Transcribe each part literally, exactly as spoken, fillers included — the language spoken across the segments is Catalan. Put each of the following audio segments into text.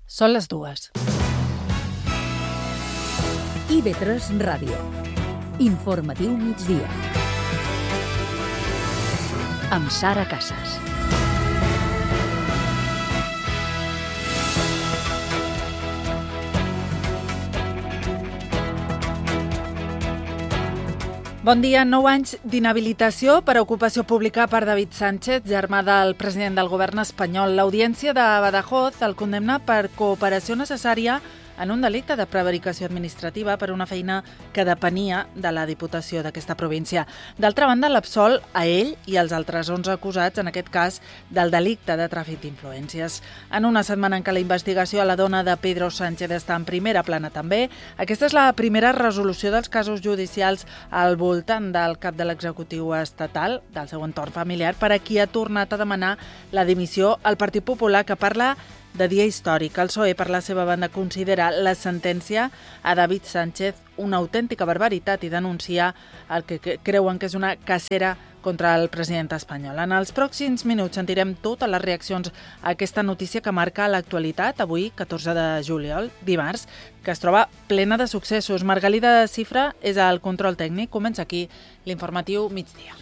Són les dues. I ve tres Ràdio. Informatiu migdia. Amb Sara Casas. Bon dia. Nou anys d'inhabilitació per ocupació pública per David Sánchez, germà del president del govern espanyol. L'Audiència de Badajoz el condemna per cooperació necessària en un delicte de prevaricació administrativa per una feina que depenia de la Diputació d'aquesta província. D'altra banda, l'absol a ell i als altres onze acusats, en aquest cas, del delicte de tràfic d'influències. En una setmana en què la investigació a la dona de Pedro Sánchez està en primera plana també, aquesta és la primera resolució dels casos judicials al voltant del cap de l'executiu estatal, del seu entorn familiar, per a qui ha tornat a demanar la dimissió al Partit Popular, que parla de dia històric. El P S O E, per la seva banda, considera la sentència a David Sánchez una autèntica barbaritat i denuncia el que creuen que és una cacera contra el president espanyol. En els pròxims minuts sentirem totes les reaccions a aquesta notícia que marca l'actualitat, avui, catorze de juliol, dimarts, que es troba plena de successos. Margalida Cifra és al control tècnic. Comença aquí l'informatiu migdia.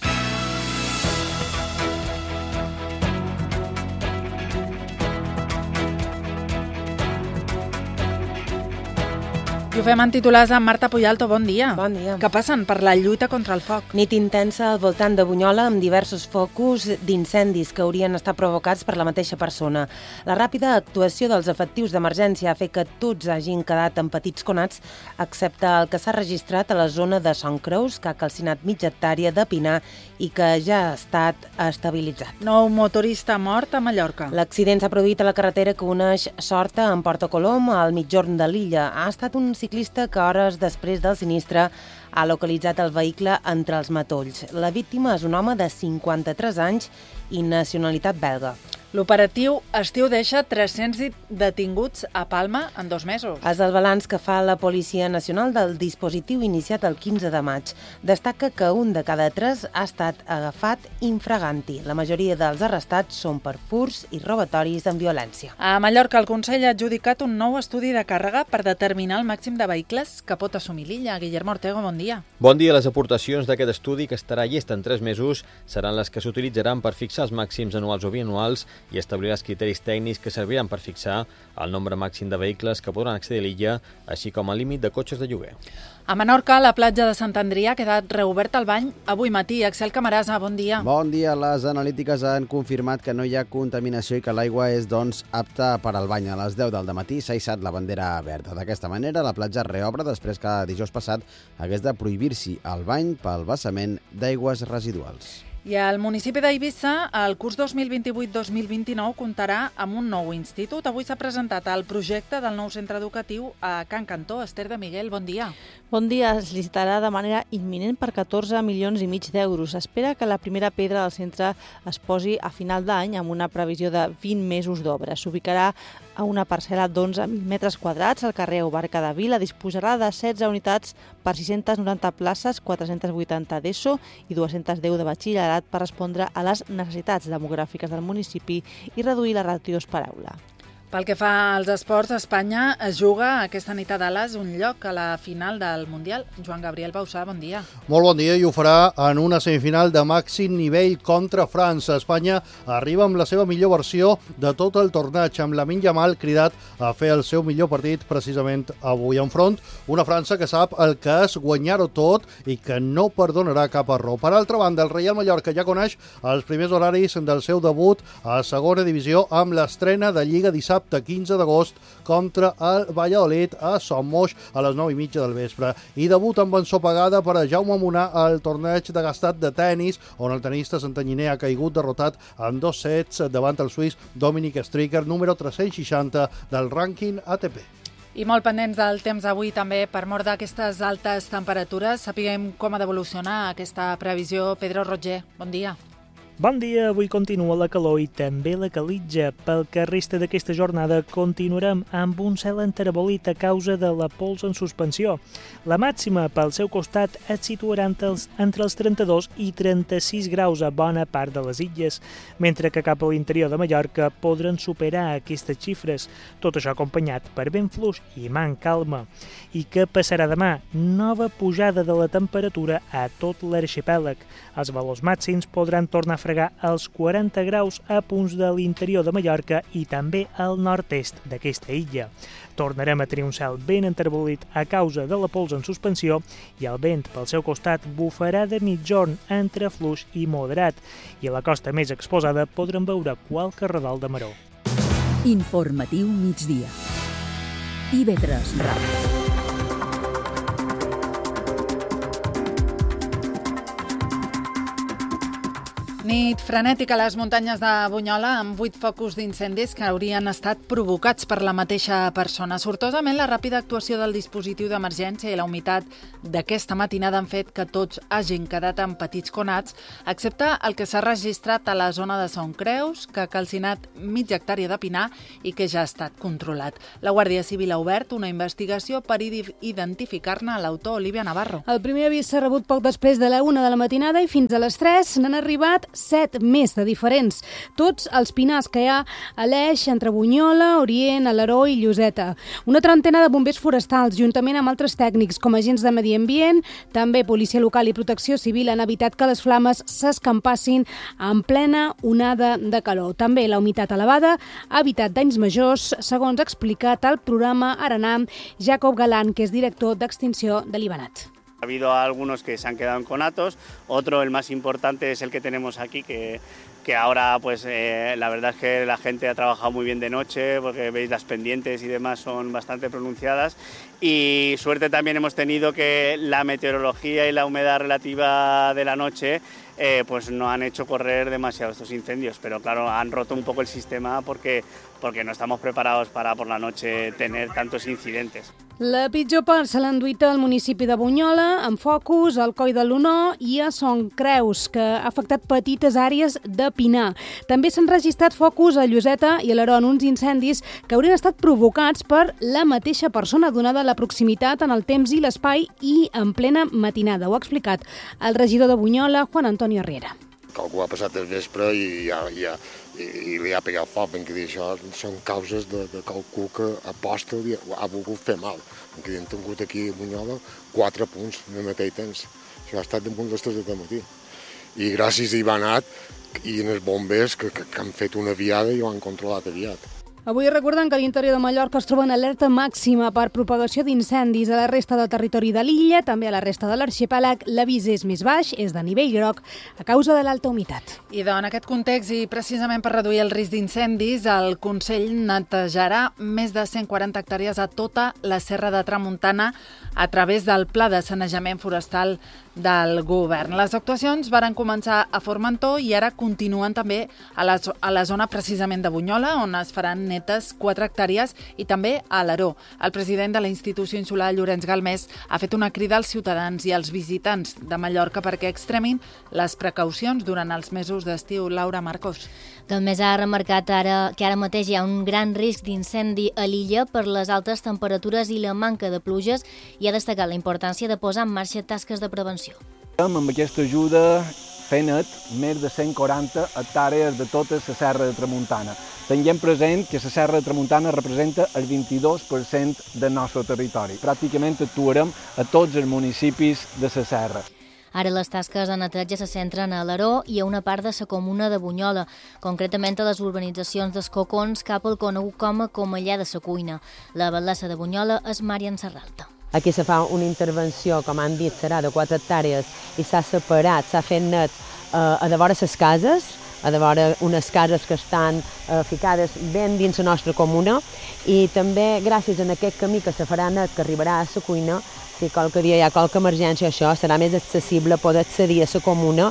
I ho fem en titulars amb Marta Puyalto. Bon dia. Bon dia. Què passen per la lluita contra el foc? Nit intensa al voltant de Bunyola amb diversos focus d'incendis que haurien estat provocats per la mateixa persona. La ràpida actuació dels efectius d'emergència ha fet que tots hagin quedat en petits conats, excepte el que s'ha registrat a la zona de Sant Creus, que ha calcinat mitja hectàrea de pinar i que ja ha estat estabilitzat. Nou motorista mort a Mallorca. L'accident s'ha produït a la carretera que uneix Sorta amb Porto Colom al migjorn de l'illa. Ha estat un ciclista que hores després del sinistre ha localitzat el vehicle entre els matolls. La víctima és un home de cinquanta-tres anys i nacionalitat belga. L'operatiu estiu deixa tres-cents detinguts a Palma en dos mesos. És el balanç que fa la Policia Nacional del dispositiu iniciat el quinze de maig. Destaca que un de cada tres ha estat agafat infraganti. La majoria dels arrestats són per furts i robatoris amb violència. A Mallorca, el Consell ha adjudicat un nou estudi de càrrega per determinar el màxim de vehicles que pot assumir l'illa. Guillermo Ortego, bon dia. Bon dia. Les aportacions d'aquest estudi, que estarà llest en tres mesos, seran les que s'utilitzaran per fixar els màxims anuals o bianuals i establir els criteris tècnics que serviran per fixar el nombre màxim de vehicles que podran accedir a l'illa, així com el límit de cotxes de lloguer. A Menorca, la platja de Sant Andrià ha quedat reoberta al bany avui matí. Axel Camarasa, bon dia. Bon dia. Les analítiques han confirmat que no hi ha contaminació i que l'aigua és, doncs, apta per al bany. A les deu del dematí s'ha hissat la bandera verda. D'aquesta manera, la platja reobre després que dijous passat hagués de prohibir-s'hi el bany pel vessament d'aigües residuals. I al municipi d'Eivissa, el curs dos mil vint-i-vuit dos mil vint-i-nou comptarà amb un nou institut. Avui s'ha presentat el projecte del nou centre educatiu a Can Cantó. Esther de Miguel, bon dia. Bon dia. Es licitarà de manera imminent per catorze milions i mig d'euros. S'espera que la primera pedra del centre es posi a final d'any amb una previsió de vint mesos d'obra. S'ubicarà a una parcel·la d'onze mil metres quadrats al carrer Ubarca de Vila. Disposarà de setze unitats per sis-centes noranta places, quatre-centes vuitanta d'ESO i dues-centes deu de batxillerat per respondre a les necessitats demogràfiques del municipi i reduir les ràtios per aula. Pel que fa als esports, Espanya es juga aquesta nit a Dallas un lloc a la final del Mundial. Joan Gabriel Bausà, bon dia. Molt bon dia, i ho farà en una semifinal de màxim nivell contra França. Espanya arriba amb la seva millor versió de tot el torneig, amb Lamine Yamal cridat a fer el seu millor partit precisament avui enfront. Una França que sap el que és guanyar-ho tot i que no perdonarà cap error. Per altra banda, el Reial Mallorca ja coneix els primers horaris del seu debut a segona divisió amb l'estrena de Lliga dissabte quinze d'agost contra el Valladolid a Son Moix a les nou i mitja del vespre. I debut amb ensopegada per a Jaume Munà al torneig de gastat de tennis, on el tenista santanyiner ha caigut derrotat en dos sets davant el suís Dominic Stricker, número tres-cents seixanta del rànquing A T P. I molt pendents del temps avui també, per mort d'aquestes altes temperatures, sapiguem com ha d'evolucionar aquesta previsió. Pedro Roger, bon dia. Bon dia, avui continua la calor i també la calitja. Pel que resta d'aquesta jornada continuarem amb un cel enterbolit a causa de la pols en suspensió. La màxima pel seu costat es situarà entre els, entre els trenta-dos i trenta-sis graus a bona part de les illes, mentre que cap a l'interior de Mallorca podran superar aquestes xifres, tot això acompanyat per vent fluix i man calma. I què passarà demà? Nova pujada de la temperatura a tot l'arxipèlag. Els valors màxims podran tornar a fregar els quaranta graus a punts de l'interior de Mallorca i també al nord-est d'aquesta illa. Tornarem a tenir un cel ben enterbolit a causa de la pols en suspensió i el vent pel seu costat bufarà de migjorn entre fluix i moderat i a la costa més exposada podrem veure qualque redol de maror. Informatiu migdia. I ve tres Ràdio. Nit frenètica a les muntanyes de Bunyola amb vuit focus d'incendis que haurien estat provocats per la mateixa persona. Sortosament, la ràpida actuació del dispositiu d'emergència i la humitat d'aquesta matinada han fet que tots hagin quedat en petits conats, excepte el que s'ha registrat a la zona de Son Creus, que ha calcinat mitja hectàrea de pinar i que ja ha estat controlat. La Guàrdia Civil ha obert una investigació per identificar-ne l'autor, Olivia Navarro. El primer avís s'ha rebut poc després de la una de la matinada i fins a les tres n'han arribat set més de diferents. Tots els pinars que hi ha a l'eix entre Bunyola, Orient, Alaró i Lloseta. Una trentena de bombers forestals, juntament amb altres tècnics com agents de medi ambient, també policia local i protecció civil han evitat que les flames s'escampassin en plena onada de calor. També la humitat elevada ha evitat danys majors, segons ha explicat al programa Aranam Jacob Galán, que és director d'Extinció de Libanat. Ha habido algunos que se han quedado en conatos, otro, el más importante, es el que tenemos aquí, que, que ahora pues eh, la verdad es que la gente ha trabajado muy bien de noche, porque veis las pendientes y demás son bastante pronunciadas, y suerte también hemos tenido que la meteorología y la humedad relativa de la noche eh, pues no han hecho correr demasiado estos incendios, pero claro, han roto un poco el sistema porque, porque no estamos preparados para por la noche tener tantos incidentes. La pitjor part se l'ha enduit al municipi de Bunyola, amb focus al Coll de l'Unó i a Son Creus, que ha afectat petites àrees de pinar. També s'han registrat focus a Lloseta i a l'Aró en uns incendis que haurien estat provocats per la mateixa persona, donada la proximitat en el temps i l'espai i en plena matinada. Ho ha explicat el regidor de Bunyola, Juan Antonio Riera. Algú ha passat el vespre i, ja, ja, i, i li ha pegat foc, ben que dir, això són causes de, de qualcú que aposta i ha volgut fer mal. Ben que dir, hem tingut aquí a Bunyola quatre punts en el mateix temps. Això ha estat damunt les tres del matí. I gràcies a Ivanat i els bombers que, que, que han fet una viada i ho han controlat aviat. Avui recordem que a l'interior de Mallorca es troba en alerta màxima per propagació d'incendis. A la resta del territori de l'illa, també a la resta de l'arxipèlag, l'avís és més baix, és de nivell groc, a causa de l'alta humitat. I en aquest context, i precisament per reduir el risc d'incendis, el Consell netejarà més de cent quaranta hectàrees a tota la Serra de Tramuntana a través del Pla de Sanejament Forestal del govern. Les actuacions varen començar a Formentor i ara continuen també a la, a la zona precisament de Bunyola, on es faran netes quatre hectàrees, i també a Alaró. El president de la institució insular, Llorenç Galmés, ha fet una crida als ciutadans i als visitants de Mallorca perquè extremin les precaucions durant els mesos d'estiu. Laura Marcos. Galmés ha remarcat ara que ara mateix hi ha un gran risc d'incendi a l'illa per les altes temperatures i la manca de pluges i ha destacat la importància de posar en marxa tasques de prevenció. Amb aquesta ajuda fent més de cent quaranta hectàrees de tota la Serra de Tramuntana. Tenint present que la Serra de Tramuntana representa el vint-i-dos per cent del nostre territori. Pràcticament actuarem a tots els municipis de la Serra. Ara les tasques de neteja se centren a Alaró i a una part de la comuna de Bunyola, concretament a les urbanitzacions dels Cocons cap al conegut com a Comellà de la Cuina. La batllessa de Bunyola és Marian Serralta. Aquí se fa una intervenció, com han dit, serà de quatre hectàrees i s'ha separat, s'ha fet net eh, a de vora les cases, a de vora unes cases que estan eh, ficades ben dins la nostra comuna, i també gràcies a aquest camí que se farà net, que arribarà a la cuina, si qualque dia hi ha qualque emergència, això serà més accessible poder accedir a la comuna.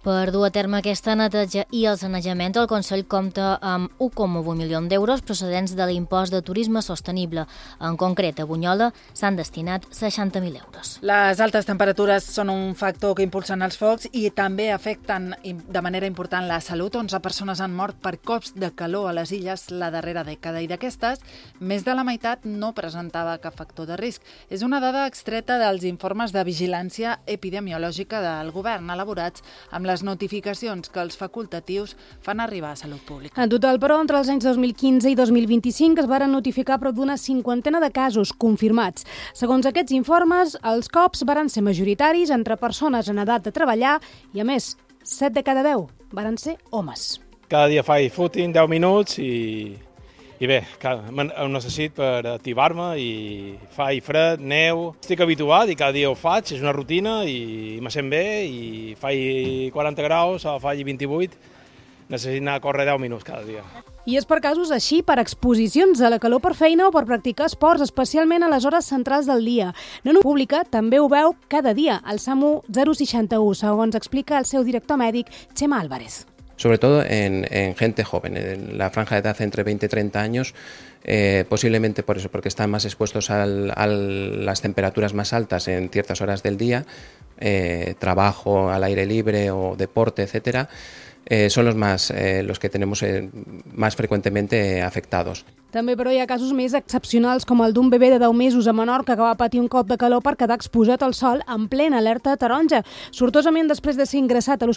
Per dur a terme aquesta neteja i el sanejament, el Consell compta amb un coma vuit milions d'euros procedents de l'impost de turisme sostenible. En concret, a Bunyola s'han destinat seixanta mil euros. Les altes temperatures són un factor que impulsen els focs i també afecten de manera important la salut. onze persones han mort per cops de calor a les illes la darrera dècada i d'aquestes, més de la meitat no presentava cap factor de risc. És una dada extreta dels informes de vigilància epidemiològica del govern elaborats amb les notificacions que els facultatius fan arribar a Salut Pública. En total, però, entre els anys dos mil quinze i dos mil vint-i-cinc es varen notificar prop d'una cinquantena de casos confirmats. Segons aquests informes, els cops varen ser majoritaris entre persones en edat de treballar i, a més, set de cada deu varen ser homes. Cada dia faig footing, deu minuts i... I bé, ho necessit per activar-me i faig fred, neu. Estic habituat i cada dia ho faig, és una rutina i me sent bé i faig quaranta graus o faig vint-i-vuit. Necessit anar a córrer deu minuts cada dia. I és per casos així, per exposicions a la calor per feina o per practicar esports, especialment a les hores centrals del dia. No només Pública també ho veu cada dia, al SAMU zero seixanta-u, segons explica el seu director mèdic, Chema Álvarez. Sobre todo en, en gente joven, en la franja de edad entre veinte y treinta años, eh, posiblemente por eso, porque están más expuestos al, a las temperaturas más altas en ciertas horas del día, eh, trabajo al aire libre o deporte, etcétera, eh, son los, más, eh, los que tenemos eh, más frecuentemente afectados. També, però, hi ha casos més excepcionals, com el d'un bebè de deu mesos a Menorca que va patir un cop de calor per quedar exposat al sol en plena alerta taronja. Sortosament, després de ser ingressat a l'Hospital